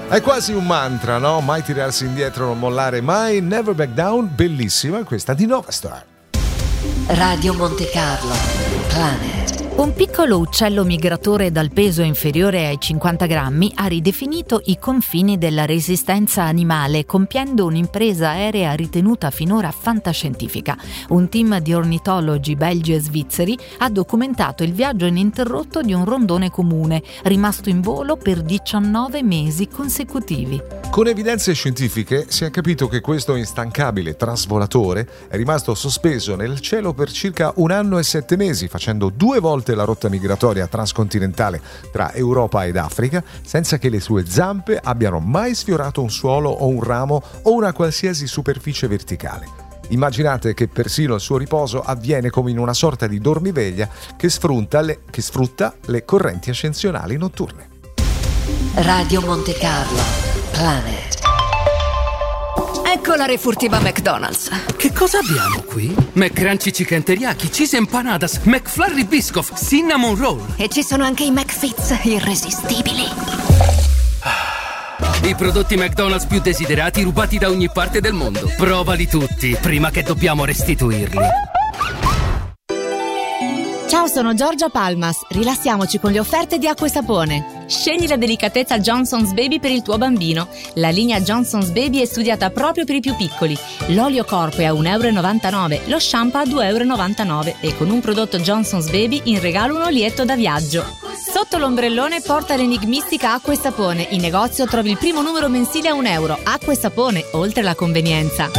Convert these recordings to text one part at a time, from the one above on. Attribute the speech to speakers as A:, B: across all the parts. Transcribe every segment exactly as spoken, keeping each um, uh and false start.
A: È quasi un mantra, no? Mai tirarsi indietro, non mollare mai, never back down. Bellissima questa di Nova Star.
B: Radio Monte Carlo, Planet.
C: Un piccolo uccello migratore dal peso inferiore ai cinquanta grammi ha ridefinito i confini della resistenza animale, compiendo un'impresa aerea ritenuta finora fantascientifica. Un team di ornitologi belgi e svizzeri ha documentato il viaggio ininterrotto di un rondone comune, rimasto in volo per diciannove mesi consecutivi.
A: Con evidenze scientifiche si è capito che questo instancabile trasvolatore è rimasto sospeso nel cielo per circa un anno e sette mesi, facendo due volte la rotta migratoria transcontinentale tra Europa ed Africa, senza che le sue zampe abbiano mai sfiorato un suolo o un ramo o una qualsiasi superficie verticale. Immaginate che persino il suo riposo avviene come in una sorta di dormiveglia che sfrutta le, che sfrutta le correnti ascensionali notturne.
B: Radio Monte Carlo, Planet.
D: Ecco la refurtiva McDonald's.
E: Che cosa abbiamo qui? McCrunchy Chicken Teriyaki, Cheese Empanadas, McFlurry Biscoff, Cinnamon Roll.
D: E ci sono anche i McFits irresistibili.
E: I prodotti McDonald's più desiderati rubati da ogni parte del mondo. Provali tutti, prima che dobbiamo restituirli.
F: Ciao, sono Giorgia Palmas. Rilassiamoci con le offerte di Acqua e Sapone. Scegli la delicatezza Johnson's Baby per il tuo bambino. La linea Johnson's Baby è studiata proprio per i più piccoli. L'olio corpo è a un euro e novantanove, lo shampoo a due euro e novantanove e con un prodotto Johnson's Baby in regalo un olietto da viaggio. Sotto l'ombrellone porta l'enigmistica Acqua e Sapone. In negozio trovi il primo numero mensile a un euro. Acqua e Sapone, oltre la convenienza.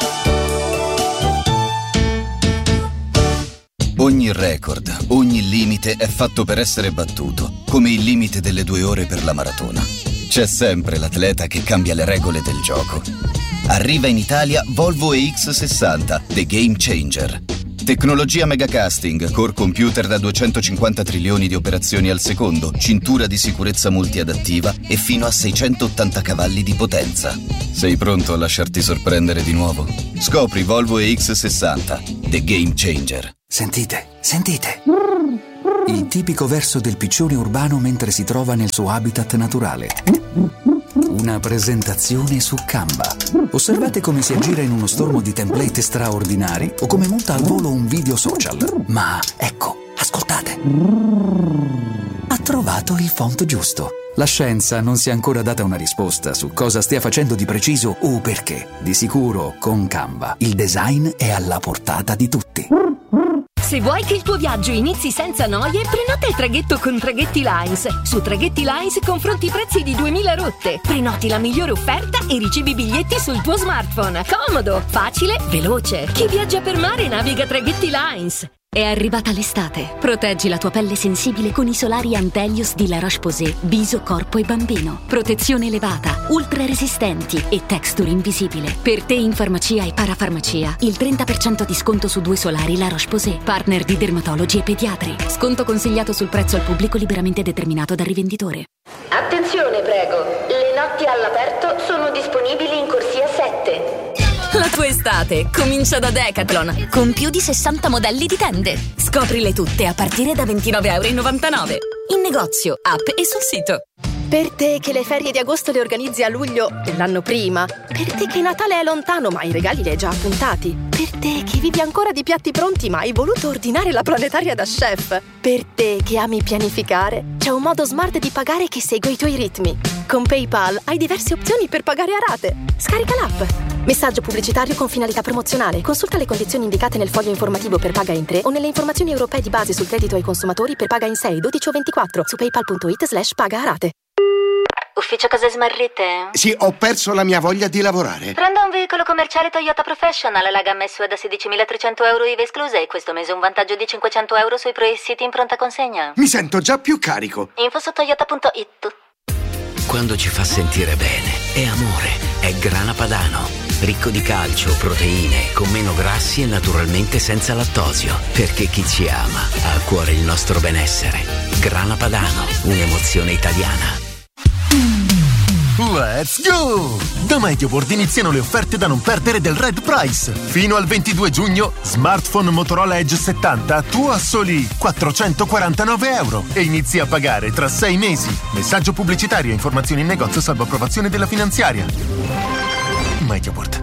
G: Ogni record, ogni limite è fatto per essere battuto, come il limite delle due ore per la maratona. C'è sempre l'atleta che cambia le regole del gioco. Arriva in Italia Volvo E X sessanta, The Game Changer. Tecnologia megacasting, core computer da duecentocinquanta trilioni di operazioni al secondo, cintura di sicurezza multiadattiva e fino a seicentottanta cavalli di potenza. Sei pronto a lasciarti sorprendere di nuovo? Scopri Volvo E X sessanta, The Game Changer.
H: Sentite, sentite. Il tipico verso del piccione urbano mentre si trova nel suo habitat naturale. Una presentazione su Canva. Osservate come si aggira in uno stormo di template straordinari o come monta al volo un video social. Ma ecco, ascoltate. Ha trovato il font giusto. La scienza non si è ancora data una risposta su cosa stia facendo di preciso o perché. Di sicuro, con Canva, il design è alla portata di tutti.
I: Se vuoi che il tuo viaggio inizi senza noie, prenota il traghetto con Traghetti Lines. Su Traghetti Lines confronti i prezzi di duemila rotte. Prenoti la migliore offerta e ricevi i biglietti sul tuo smartphone. Comodo, facile, veloce. Chi viaggia per mare naviga Traghetti Lines.
J: È arrivata l'estate. Proteggi la tua pelle sensibile con i solari Antelios di La Roche-Posay, viso, corpo e bambino. Protezione elevata, ultra resistenti e texture invisibile. Per te in farmacia e parafarmacia, il trenta per cento di sconto su due solari La Roche-Posay, partner di dermatologi e pediatri. Sconto consigliato sul prezzo al pubblico liberamente determinato dal rivenditore.
I: Attenzione, prego. Le notti all'aperto sono disponibili in corsia sette.
D: La tua estate comincia da Decathlon, con più di sessanta modelli di tende. Scoprile tutte a partire da ventinove e novantanove euro. In negozio, app e sul sito.
K: Per te che le ferie di agosto le organizzi a luglio l'anno prima. Per te che Natale è lontano ma i regali li hai già appuntati. Per te che vivi ancora di piatti pronti ma hai voluto ordinare la planetaria da chef. Per te che ami pianificare, c'è un modo smart di pagare che segue i tuoi ritmi. Con PayPal hai diverse opzioni per pagare a rate. Scarica l'app. Messaggio pubblicitario con finalità promozionale. Consulta le condizioni indicate nel foglio informativo per paga in tre o nelle informazioni europee di base sul credito ai consumatori per paga in sei, dodici o ventiquattro su paypal.it slash paga a rate.
J: Ufficio cose smarrite?
L: Sì, ho perso la mia voglia di lavorare.
J: Prenda un veicolo commerciale Toyota Professional, la gamma S U V da sedicimilatrecento euro I V A escluse e questo mese un vantaggio di cinquecento euro sui pre-siti in pronta consegna.
L: Mi sento già più carico.
J: Info su toyota punto it.
M: Quando ci fa sentire bene, è amore, è Grana Padano. Ricco di calcio, proteine, con meno grassi e naturalmente senza lattosio. Perché chi ci ama ha a cuore il nostro benessere. Grana Padano, un'emozione italiana.
N: Let's go! Da MediaWorld iniziano le offerte da non perdere del Red Price. Fino al ventidue giugno, smartphone Motorola Edge settanta tu a soli quattrocentoquarantanove euro e inizi a pagare tra sei mesi. Messaggio pubblicitario e informazioni in negozio salvo approvazione della finanziaria. MediaWorld.